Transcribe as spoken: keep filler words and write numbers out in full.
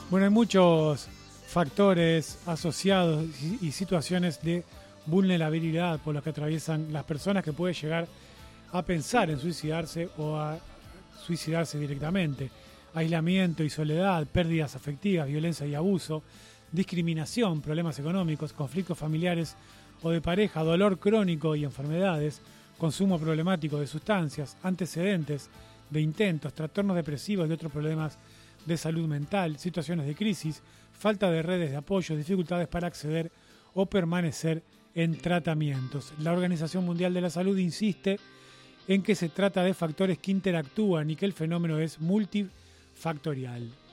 Bueno, hay muchos factores asociados y, y situaciones de vulnerabilidad por los que atraviesan las personas que pueden llegar a pensar en suicidarse o a suicidarse directamente. Aislamiento y soledad, pérdidas afectivas, violencia y abuso, discriminación, problemas económicos, conflictos familiares o de pareja, dolor crónico y enfermedades, consumo problemático de sustancias, antecedentes de intentos, trastornos depresivos y otros problemas de salud mental, situaciones de crisis, falta de redes de apoyo, dificultades para acceder o permanecer en tratamientos. La Organización Mundial de la Salud insiste en que se trata de factores que interactúan y que el fenómeno es multifactorial.